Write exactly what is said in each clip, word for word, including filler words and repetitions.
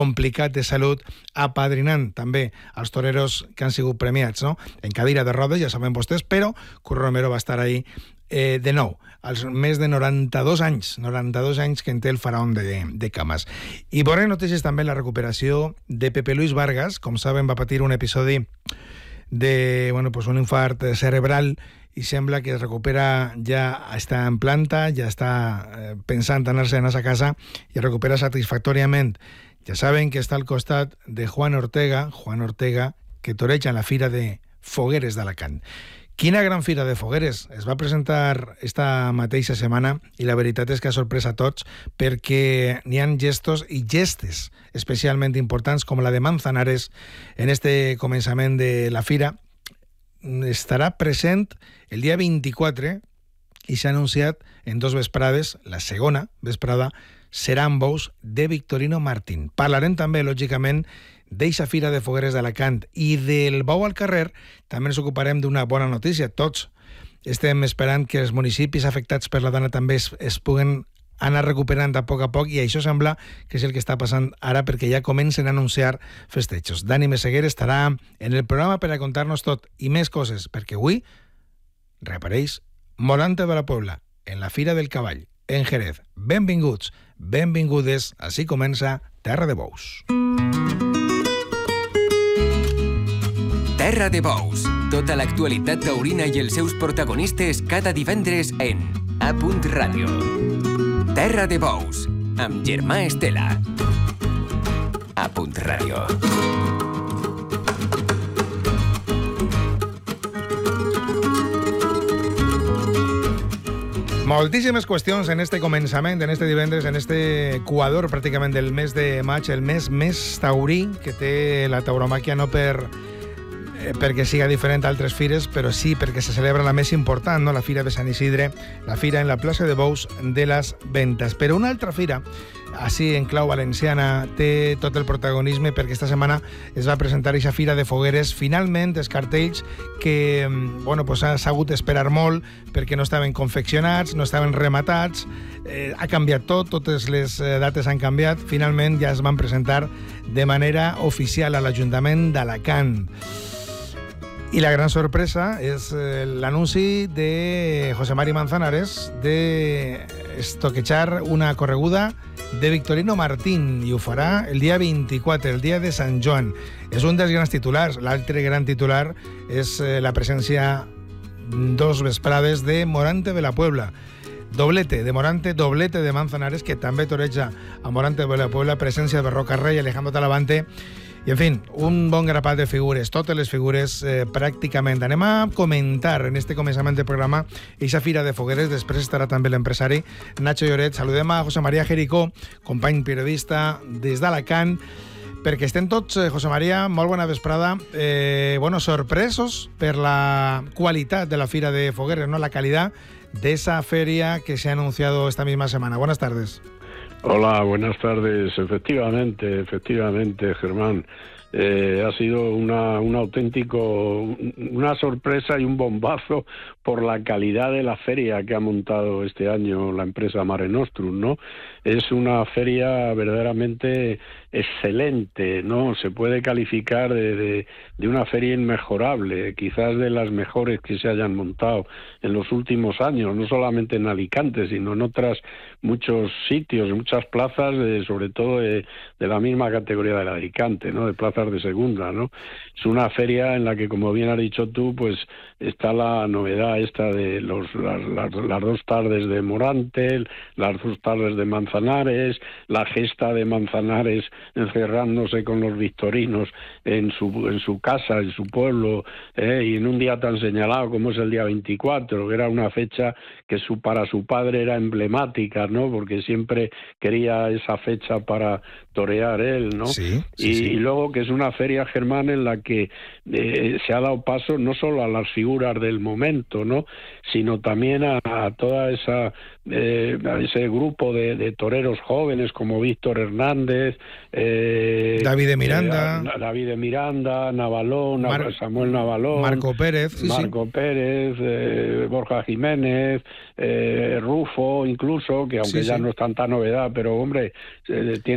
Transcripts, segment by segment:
complicat de salut, apadrinant també els toreros que han sigut premiats, no? En cadira de rodes, ja saben vostès, però Curro Romero va estar ahí eh, de nou, als més de noranta-dos anys, noranta-dos anys que en té el faraón de, de cames. I veurem notícies també la recuperació de Pepe Luis Vargas, com saben va patir un episodi de, bueno, pues un infart cerebral i sembla que es recupera, ja està en planta, ja està eh, pensant en anar-se a casa i es recupera satisfactòriament. Ja saben que està al costat de Juan Ortega, Juan Ortega, que toreja en la Fira de Fogueres d'Alacant. Quina gran Fira de Fogueres! Es va presentar esta mateixa setmana i la veritat és que ha sorprès a tots perquè n'hi ha gestos i gestes especialment importants com la de Manzanares en este començament de la Fira. Estarà present el dia vint-i-quatre i s'ha anunciat en dos vesprades, la segona vesprada serà amb bous de Victorino Martín. Parlarem també, lògicament, d'eixa Fira de Fogueres d'Alacant i del bou al carrer. També ens ocuparem d'una bona notícia. Tots estem esperant que els municipis afectats per la dana també es, es puguen anar recuperant a poc a poc i això sembla que és el que està passant ara perquè ja comencen a anunciar festejos. Dani Meseguer estarà en el programa per a contar-nos tot i més coses, perquè avui reapareix Morante de la Puebla en la Fira del Cavall en Jerez. Benvinguts, benvingudes, així comença Terra de Bous. Terra de Bous, tota l'actualitat taurina i els seus protagonistes cada divendres en A Punt Ràdio. Terra de Bous, amb Germà Estela. A Punt Ràdio. Moltíssimes qüestions en este començament, en este divendres, en este equador pràcticament del mes de maig, el mes més taurí que té la tauromàquia, no per eh, perquè siga diferent a altres fires, però sí perquè se celebra la més important, no? La Fira de Sant Isidre, la Fira en la plaça de Bous de les Ventas. Però una altra fira, així en clau valenciana, té tot el protagonisme perquè esta setmana es va presentar aquesta Fira de Fogueres. Finalment, els cartells que bueno, pues s'ha hagut d'esperar molt perquè no estaven confeccionats, no estaven rematats, eh, ha canviat tot, totes les dates han canviat, finalment ja es van presentar de manera oficial a l'Ajuntament d'Alacant. I la gran sorpresa és eh, l'anunci de José Mari Manzanares de estoquejar una correguda de Victorino Martín i ho farà el dia vint-i-quatre, el dia de Sant Joan. És un dels grans titulars. L'altre gran titular és eh, la presència dos vesprades de Morante de la Puebla. Doblete de Morante, doblete de Manzanares, que també toreja a Morante de la Puebla, presència de Roca Rey, Alejandro Talavante. I, en fi, un bon grapat de figures, totes les figures eh, pràcticament. Anem a comentar en este començament del programa eixa Fira de Fogueres, després estarà també l'empresari Nacho Lloret. Saludem a José María Jericó, company periodista des d'Alacant, perquè estem tots, eh, José María, molt bona vesprada, eh, bueno, sorpresos per la qualitat de la Fira de Fogueres, ¿no? La calidad de esa feria que se ha anunciado esta misma semana. Buenas tardes. Hola, buenas tardes. Efectivamente, efectivamente, Germán. Eh, ha sido una, un auténtico, una sorpresa y un bombazo por la calidad de la feria que ha montado este año la empresa Mare Nostrum, ¿no? Es una feria verdaderamente excelente, ¿no? Se puede calificar de, de, de una feria inmejorable, quizás de las mejores que se hayan montado en los últimos años, no solamente en Alicante, sino en otros muchos sitios, en muchas plazas, de, sobre todo de, de la misma categoría de la Alicante, ¿no? De plazas de segunda, ¿no? Es una feria en la que, como bien has dicho tú, pues está la novedad esta de los las, las, las dos tardes de Morante, las dos tardes de Manzanares, la gesta de Manzanares encerrándose con los victorinos en su en su casa, en su pueblo, eh, y en un día tan señalado como es el día veinticuatro, que era una fecha que su para su padre era emblemática, ¿no? Porque siempre quería esa fecha para torear él, ¿no? Sí, sí, y, sí. y luego que es una feria, Germán, en la que eh, se ha dado paso no solo a las figuras del momento, ¿no? Sino también a, a toda esa eh, a ese grupo de, de toreros jóvenes como Víctor Hernández, eh, David de Miranda, eh, David de Miranda, Navalón, Mar- Samuel Navalón, Marco Pérez, sí, Marco sí. Pérez, eh, Borja Jiménez, eh, Rufo, incluso, que aunque Sí, ya sí. no es tanta novedad, pero hombre, eh, tiene que ser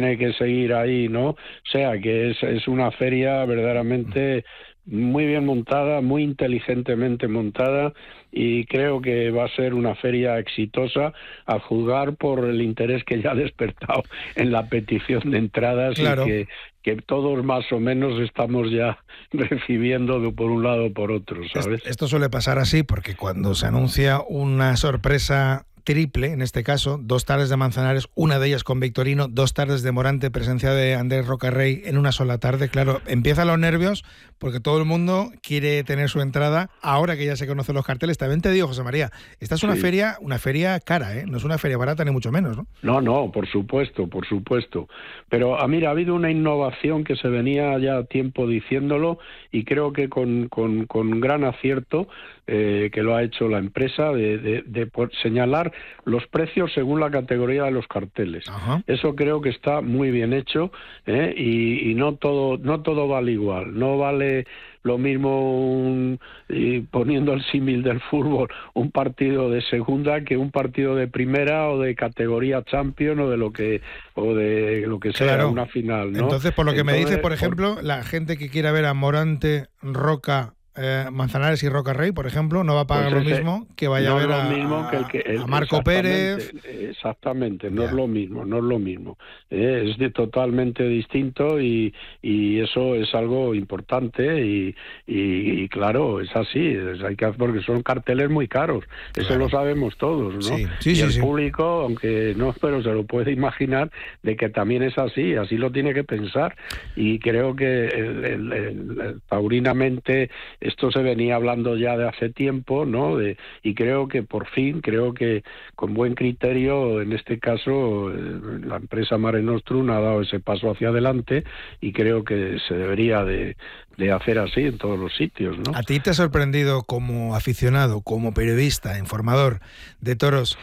seguir ahí, ¿no? O sea, que es, es una feria verdaderamente muy bien montada, muy inteligentemente montada, y creo que va a ser una feria exitosa a juzgar por el interés que ya ha despertado en la petición de entradas. Claro. Y que, que todos más o menos estamos ya recibiendo de por un lado o por otro, ¿sabes? Esto suele pasar así porque cuando se anuncia una sorpresa triple, en este caso, dos tardes de Manzanares, una de ellas con Victorino, dos tardes de Morante, presencia de Andrés Rocarrey en una sola tarde. Claro, empiezan los nervios porque todo el mundo quiere tener su entrada ahora que ya se conocen los carteles. También te digo, José María, esta es una sí. feria una feria cara, ¿eh? No es una feria barata ni mucho menos, ¿no? No, no, por supuesto, por supuesto. Pero, ah, mira, ha habido una innovación que se venía ya tiempo diciéndolo, y creo que con, con, con gran acierto, eh, que lo ha hecho la empresa, de, de, de señalar los precios según la categoría de los carteles. Ajá. Eso creo que está muy bien hecho, ¿eh? y, y no todo no todo vale igual. No vale lo mismo, un, y poniendo el símil del fútbol, un partido de segunda que un partido de primera o de categoría Champions o de lo que o de lo que sea, claro, una final, ¿no? Entonces, por lo que Entonces, me dice, por ejemplo, por... la gente que quiera ver a Morante, Roca, Eh, Manzanares y Rocarrey, por ejemplo, no va a pagar pues ese, lo mismo que vaya no a ver a, mismo que el que, el, a Marco Pérez. Exactamente, no yeah. es lo mismo, no es lo mismo. Eh, es de totalmente distinto, y, y eso es algo importante, y, y, y claro, es así, es, hay que, porque son carteles muy caros, eso claro. lo sabemos todos, ¿no? Sí, sí, y sí, el sí. público, aunque no, pero se lo puede imaginar de que también es así, así lo tiene que pensar, y creo que el, el, el, el, taurinamente esto se venía hablando ya de hace tiempo, ¿no? De, y creo que por fin, creo que con buen criterio, en este caso, eh, la empresa Mare Nostrum ha dado ese paso hacia adelante, y creo que se debería de, de hacer así en todos los sitios, ¿no? ¿A ti te ha sorprendido como aficionado, como periodista, informador de toros,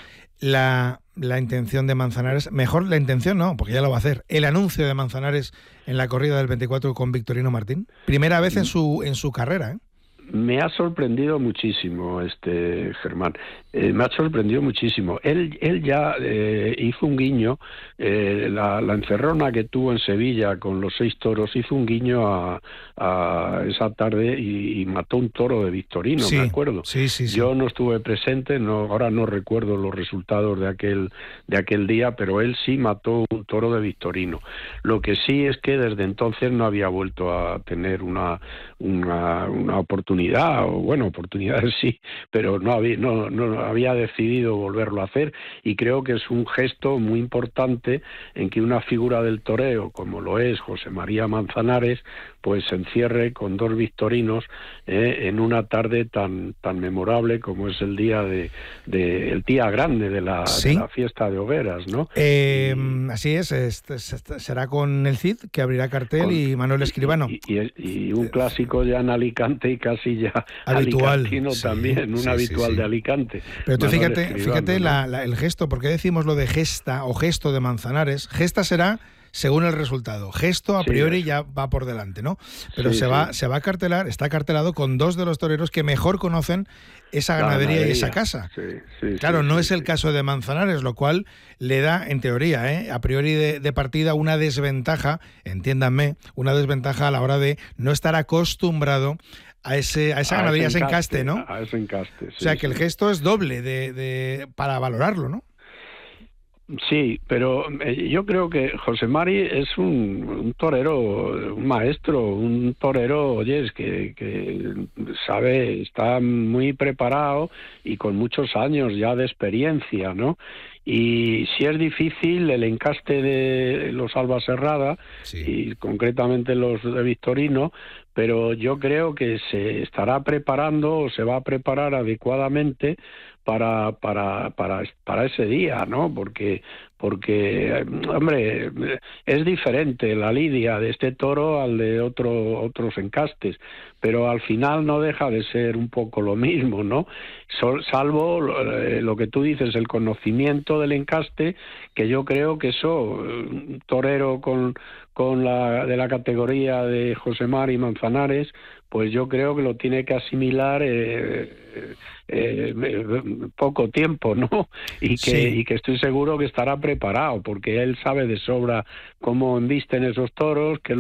la, la intención de Manzanares? Mejor la intención no, porque ya lo va a hacer. El anuncio de Manzanares en la corrida del veinticuatro con Victorino Martín. Primera vez en su en su carrera, ¿eh? Me ha sorprendido muchísimo, este Germán, eh, me ha sorprendido muchísimo. Él él ya eh, hizo un guiño, eh, la, la encerrona que tuvo en Sevilla con los seis toros, hizo un guiño a, a esa tarde y, y mató un toro de Victorino, sí, me acuerdo. Sí, sí, sí. Yo no estuve presente, no, ahora no recuerdo los resultados de aquel de aquel día, pero él sí mató un toro de Victorino. Lo que sí es que desde entonces no había vuelto a tener una una, una oportunidad, o bueno, oportunidades sí, pero no había, no, no había decidido volverlo a hacer, y creo que es un gesto muy importante en que una figura del toreo, como lo es José María Manzanares, pues se encierre con dos victorinos eh, en una tarde tan tan memorable como es el día de, de el día grande de la, ¿sí? de la fiesta de hogueras, ¿no? Eh, y, así es, es, es, será con el Cid, que abrirá cartel, con, y Manuel Escribano. Y, y, y un clásico ya en Alicante, y casi ya habitual, alicantino sí, también, un sí, habitual sí, sí. de Alicante. Pero tú Manuel fíjate, fíjate ¿no? la, la, el gesto, porque decimos lo de gesta o gesto de Manzanares. Gesta será según el resultado. Gesto a priori sí, ya va por delante, ¿no? Pero sí, se va sí. se va a cartelar, está cartelado con dos de los toreros que mejor conocen esa ganadería, ganadería. y esa casa. Sí, sí, claro, sí, no sí, es el sí. caso de Manzanares, lo cual le da, en teoría, ¿eh? a priori de, de partida, una desventaja, entiéndanme, una desventaja a la hora de no estar acostumbrado a ese a esa a ganadería, ese encaste, ¿no? A ese encaste, sí, o sea que sí. el gesto es doble de, de para valorarlo, ¿no? Sí, pero yo creo que José Mari es un, un torero, un maestro, un torero, oye, es que, que sabe, está muy preparado y con muchos años ya de experiencia, ¿no? Y si es difícil el encaste de los Albaserrada, sí. y concretamente los de Victorino, pero yo creo que se estará preparando o se va a preparar adecuadamente para para para para ese día, ¿no? Porque porque hombre, es diferente la lidia de este toro al de otro otros encastes, pero al final no deja de ser un poco lo mismo, ¿no? Salvo lo que tú dices, el conocimiento del encaste, que yo creo que eso, un torero con con la de la categoría de Josemar y Manzanares, pues yo creo que lo tiene que asimilar eh, eh, eh, poco tiempo, ¿no? Y que, Sí. y que estoy seguro que estará preparado, porque él sabe de sobra cómo embisten esos toros, que